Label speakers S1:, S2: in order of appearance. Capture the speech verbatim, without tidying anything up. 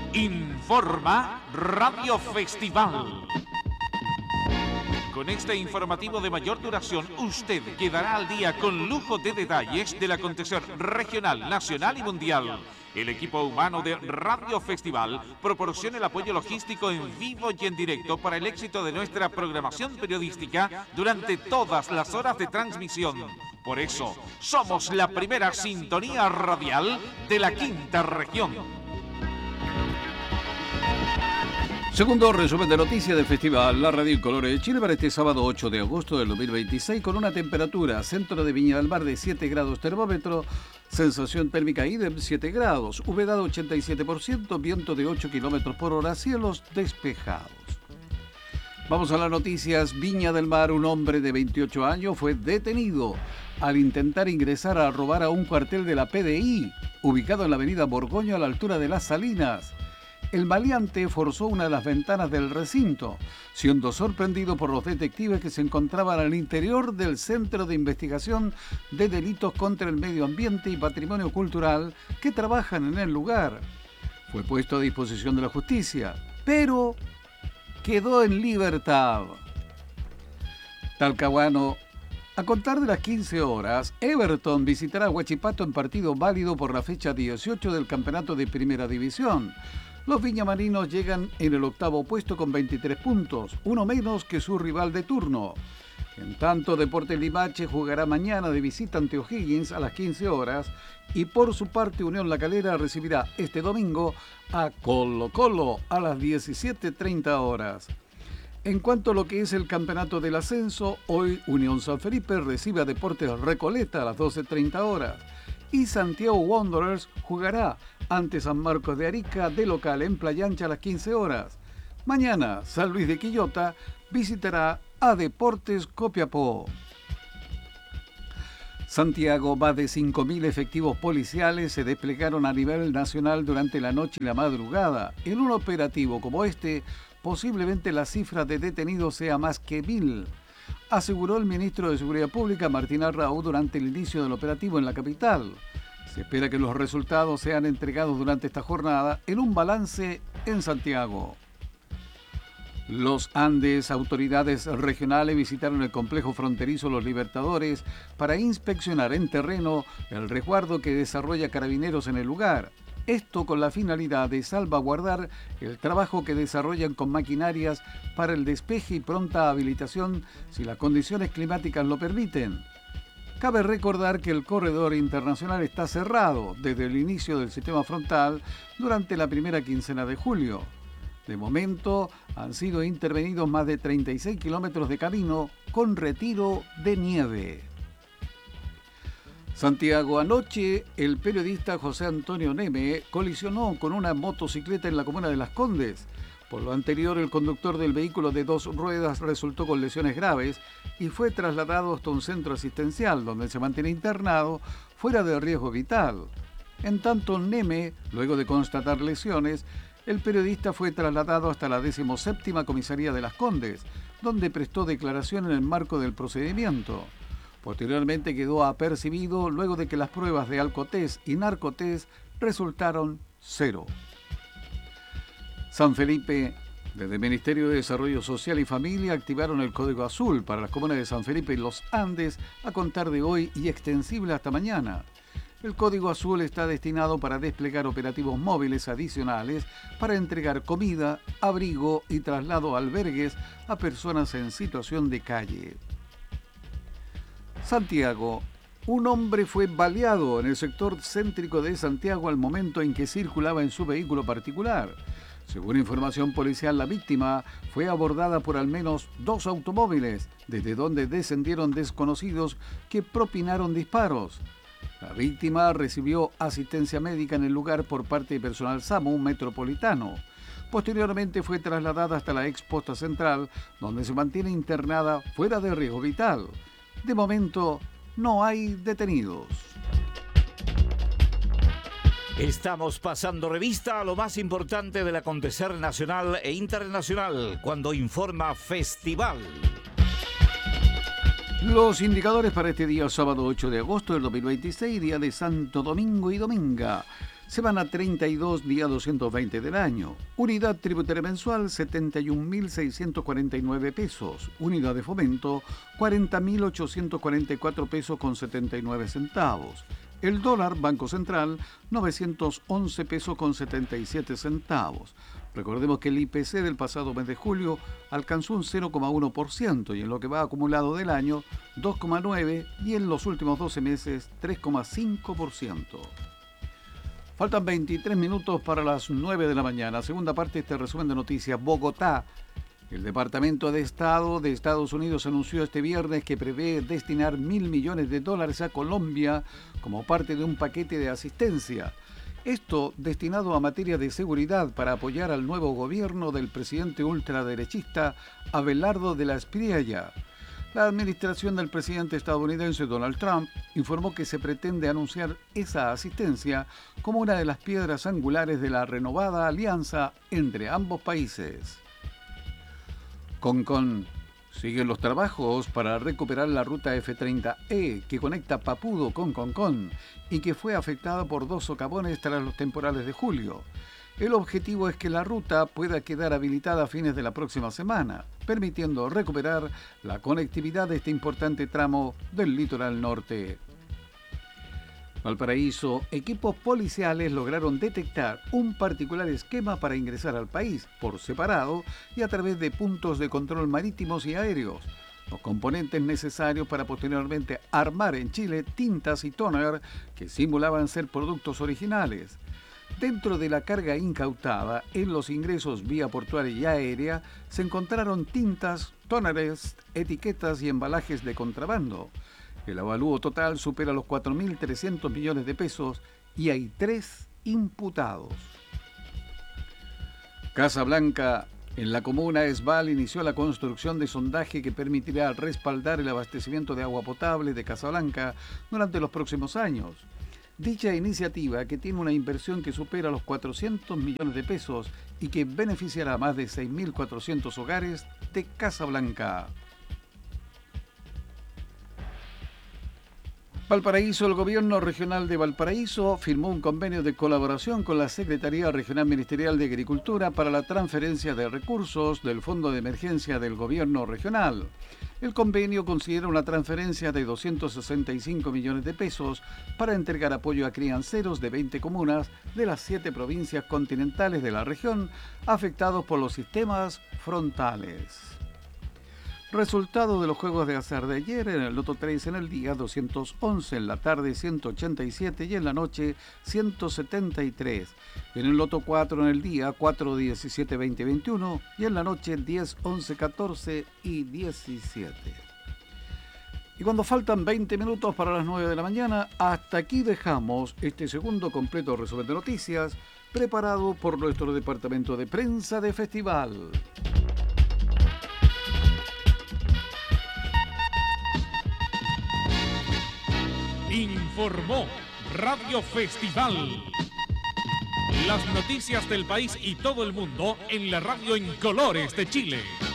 S1: Informa Radio Festival. Con este informativo de mayor duración, usted quedará al día con lujo de detalles del acontecer regional, nacional y mundial. El equipo humano de Radio Festival proporciona el apoyo logístico en vivo y en directo para el éxito de nuestra programación periodística durante todas las horas de transmisión. Por eso, somos la primera sintonía radial de la quinta región.
S2: Segundo resumen de noticias del festival La Radio en Colores de Chile para este sábado ocho de agosto del dos mil veintiséis, con una temperatura centro de Viña del Mar de siete grados termómetro, sensación térmica idem siete grados, humedad ochenta y siete por ciento, viento de ocho kilómetros por hora, cielos despejados. Vamos a las noticias. Viña del Mar, un hombre de veintiocho años fue detenido al intentar ingresar a robar a un cuartel de la P D I, ubicado en la avenida Borgoño a la altura de Las Salinas. El maleante forzó una de las ventanas del recinto, siendo sorprendido por los detectives que se encontraban al interior del Centro de Investigación de Delitos contra el Medio Ambiente y Patrimonio Cultural que trabajan en el lugar. Fue puesto a disposición de la justicia, pero quedó en libertad. Talcahuano. A contar de las quince horas, Everton visitará a Huachipato en partido válido por la fecha dieciocho del campeonato de Primera División. Los viñamarinos llegan en el octavo puesto con veintitrés puntos, uno menos que su rival de turno. En tanto, Deportes Limache jugará mañana de visita ante O'Higgins a las quince horas y por su parte Unión La Calera recibirá este domingo a Colo Colo a las diecisiete treinta horas. En cuanto a lo que es el campeonato del ascenso, hoy Unión San Felipe recibe a Deportes Recoleta a las doce treinta horas y Santiago Wanderers jugará ante San Marcos de Arica de local en Playa Ancha a las quince horas. Mañana, San Luis de Quillota visitará a Deportes Copiapó. Santiago, más de cinco mil efectivos policiales se desplegaron a nivel nacional durante la noche y la madrugada. En un operativo como este, posiblemente la cifra de detenidos sea más que mil, aseguró el ministro de Seguridad Pública, Martín Arrau, durante el inicio del operativo en la capital. Se espera que los resultados sean entregados durante esta jornada en un balance en Santiago. Los Andes, autoridades regionales visitaron el complejo fronterizo Los Libertadores para inspeccionar en terreno el resguardo que desarrolla Carabineros en el lugar. Esto con la finalidad de salvaguardar el trabajo que desarrollan con maquinarias para el despeje y pronta habilitación si las condiciones climáticas lo permiten. Cabe recordar que el corredor internacional está cerrado desde el inicio del sistema frontal durante la primera quincena de julio. De momento han sido intervenidos más de treinta y seis kilómetros de camino con retiro de nieve. Santiago, anoche el periodista José Antonio Neme colisionó con una motocicleta en la comuna de Las Condes. Por lo anterior, el conductor del vehículo de dos ruedas resultó con lesiones graves y fue trasladado hasta un centro asistencial donde se mantiene internado fuera de riesgo vital. En tanto, Neme, luego de constatar lesiones, el periodista fue trasladado hasta la decimoséptima comisaría de Las Condes, donde prestó declaración en el marco del procedimiento. Posteriormente quedó apercibido luego de que las pruebas de alcotest y narcotest resultaron cero. San Felipe, desde el Ministerio de Desarrollo Social y Familia, activaron el Código Azul para las comunas de San Felipe y Los Andes a contar de hoy y extensible hasta mañana. El Código Azul está destinado para desplegar operativos móviles adicionales para entregar comida, abrigo y traslado a albergues a personas en situación de calle. Santiago. Un hombre fue baleado en el sector céntrico de Santiago al momento en que circulaba en su vehículo particular. Según información policial, la víctima fue abordada por al menos dos automóviles, desde donde descendieron desconocidos que propinaron disparos. La víctima recibió asistencia médica en el lugar por parte de personal SAMU metropolitano. Posteriormente fue trasladada hasta la ex posta central, donde se mantiene internada fuera de riesgo vital. De momento, no hay detenidos.
S3: Estamos pasando revista a lo más importante del acontecer nacional e internacional cuando informa Festival.
S2: Los indicadores para este día sábado ocho de agosto del dos mil veintiséis, día de Santo Domingo y Dominga. Semana treinta y dos, día doscientos veinte del año. Unidad tributaria mensual, setenta y un mil seiscientos cuarenta y nueve pesos. Unidad de fomento, cuarenta mil ochocientos cuarenta y cuatro pesos con setenta y nueve centavos. El dólar, Banco Central, novecientos once pesos con setenta y siete centavos. Recordemos que el I P C del pasado mes de julio alcanzó un cero coma uno por ciento y en lo que va acumulado del año, dos coma nueve por ciento y en los últimos doce meses, tres coma cinco por ciento. Faltan veintitrés minutos para las nueve de la mañana. Segunda parte de este resumen de noticias. Bogotá. El Departamento de Estado de Estados Unidos anunció este viernes que prevé destinar mil millones de dólares a Colombia como parte de un paquete de asistencia. Esto destinado a materia de seguridad para apoyar al nuevo gobierno del presidente ultraderechista Abelardo de la Espriella. La administración del presidente estadounidense Donald Trump informó que se pretende anunciar esa asistencia como una de las piedras angulares de la renovada alianza entre ambos países. Concon. Siguen los trabajos para recuperar la ruta F treinta E que conecta Papudo con Concón y que fue afectada por dos socavones tras los temporales de julio. El objetivo es que la ruta pueda quedar habilitada a fines de la próxima semana, permitiendo recuperar la conectividad de este importante tramo del litoral norte. Valparaíso, equipos policiales lograron detectar un particular esquema para ingresar al país por separado y a través de puntos de control marítimos y aéreos. Los componentes necesarios para posteriormente armar en Chile tintas y tóner que simulaban ser productos originales. Dentro de la carga incautada, en los ingresos vía portuaria y aérea, se encontraron tintas, tóneres, etiquetas y embalajes de contrabando. El avalúo total supera los cuatro mil trescientos millones de pesos y hay tres imputados. Casablanca. En la comuna Esbal inició la construcción de sondaje que permitirá respaldar el abastecimiento de agua potable de Casablanca durante los próximos años. Dicha iniciativa, que tiene una inversión que supera los cuatrocientos millones de pesos y que beneficiará a más de seis mil cuatrocientos hogares de Casablanca. Valparaíso. El Gobierno Regional de Valparaíso firmó un convenio de colaboración con la Secretaría Regional Ministerial de Agricultura para la transferencia de recursos del Fondo de Emergencia del Gobierno Regional. El convenio considera una transferencia de doscientos sesenta y cinco millones de pesos para entregar apoyo a crianceros de veinte comunas de las siete provincias continentales de la región afectados por los sistemas frontales. Resultado de los juegos de azar de ayer: en el Loto tres en el día doscientos once, en la tarde ciento ochenta y siete y en la noche ciento setenta y tres. En el Loto cuatro en el día cuatro, diecisiete, veinte, veintiuno y en la noche diez, once, catorce y diecisiete. Y cuando faltan veinte minutos para las nueve de la mañana, hasta aquí dejamos este segundo completo resumen de noticias preparado por nuestro departamento de prensa de festival.
S1: Informó Radio Festival. Las noticias del país y todo el mundo en la radio en colores de Chile.